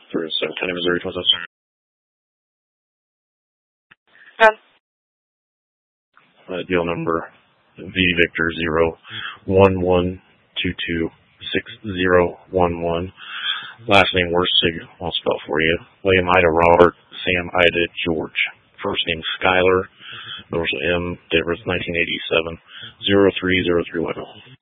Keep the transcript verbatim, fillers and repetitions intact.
through South County, Missouri, twenty seven. Done. Uh, deal number V Victor zero one one two two six zero one one. Last name Worsig, I'll spell for you. William Ida Robert, Sam Ida George. First name Skylar, North M, date of birth nineteen eighty-seven, zero three zero three one.